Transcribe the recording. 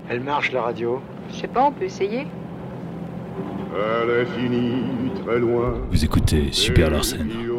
Elle marche la radio. Je sais pas, on peut essayer. À l'infini, très loin. Vous écoutez Super Larsen.